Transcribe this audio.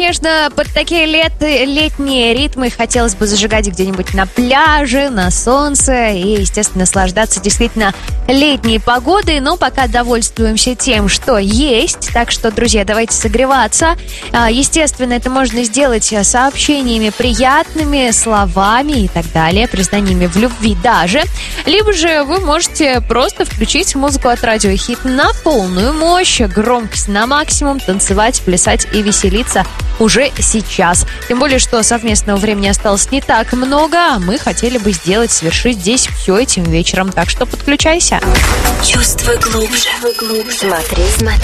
конечно, под такие летние ритмы хотелось бы зажигать где-нибудь на пляже, на солнце и, естественно, наслаждаться действительно летней погодой. Но пока довольствуемся тем, что есть. Так что, друзья, давайте согреваться. Естественно, это можно сделать сообщениями приятными, словами и так далее, признаниями в любви даже. Либо же вы можете просто включить музыку от Радио Хит на полную мощь, громкость на максимум, танцевать, плясать и веселиться уже сейчас. Тем более, что совместного времени осталось не так много, а мы хотели бы совершить здесь все этим вечером. Так что подключайся. Чувствуй глубже. Смотри